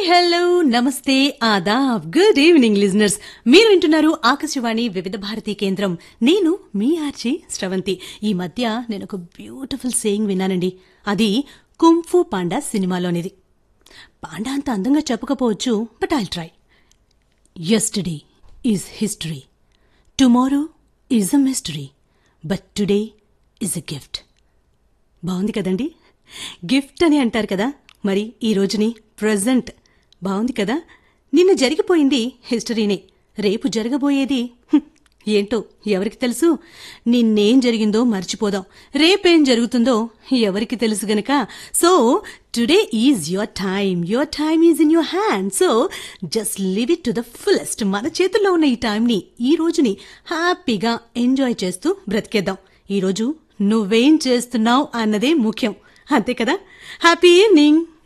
Hello నమస్తే Aadab good evening listeners. మీరు వింటున్నారు ఆకాశవాణి వివిధ భారతి కేంద్రం. నేను మీ ఆర్జీ శ్రవంతి. ఈ మధ్య నేను ఒక బ్యూటిఫుల్ సేయింగ్ విన్నానండి. అది కుంఫు పాండా సినిమాలోనిది. పాండా అంత అందంగా చెప్పకపోవచ్చు, but I'll try. Yesterday is history, tomorrow is a mystery, but today is a gift. బాగుంది కదండి. గిఫ్ట్ అని అంటారు కదా, మరి ఈ రోజుని ప్రెజెంట్ బాగుంది కదా. నిన్న జరిగిపోయింది హిస్టరీనే, రేపు జరగబోయేది ఏంటో ఎవరికి తెలుసు. నిన్నేం జరిగిందో మర్చిపోదాం, రేపేం జరుగుతుందో ఎవరికి తెలుసు గనక. So today is your time is in your hand. So just live it to the fullest. మన చేతుల్లో ఉన్న ఈ టైంని, ఈ రోజుని హ్యాపీగా ఎంజాయ్ చేస్తూ బ్రతికేద్దాం. ఈరోజు నువ్వేం చేస్తున్నావు అన్నదే ముఖ్యం, అంతే కదా. Happy evening.